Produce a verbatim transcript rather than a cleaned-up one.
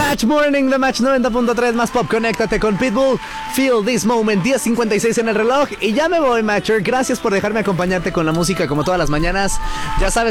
Match Morning de Match noventa punto tres más pop. Conéctate con Pitbull. Feel this moment. diez cincuenta y seis en el reloj. Y ya me voy, Matcher. Gracias por dejarme acompañarte con la música como todas las mañanas. Ya sabes